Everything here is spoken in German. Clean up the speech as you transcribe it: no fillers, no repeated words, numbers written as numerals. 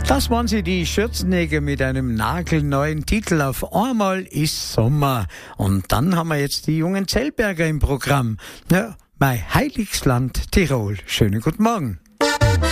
Das waren sie, die Schürzenegger, mit einem nagelneuen Titel Auf einmal ist Sommer. Und dann haben wir jetzt die jungen Zellberger im Programm. Ja, mein Heiligsland Tirol. Schönen guten Morgen.